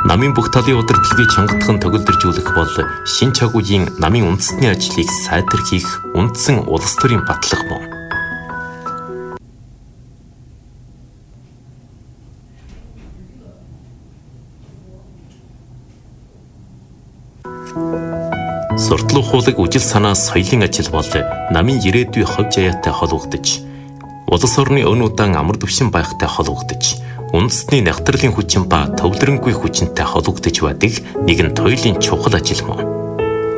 Намын бүх талын удирдлагыг чангатхан төгөлдржүүлэх бол шин чаг үеийн намын үндэсний ажлыг сайтархийх үндсэн улс төрийн батлага мөн. Суртлах хуулаг үжил санаа соёлын ажил бол намын ирээдүйн ховж аяатай холбогдож, улс орны өн удаан амар түвшин байхтай холбогдож, үндэсний нягтралын хүчин ба төвлөрөнгүй хүчинтэй холбогдож байдаг нэгэн туйлын чухал ажил мөн.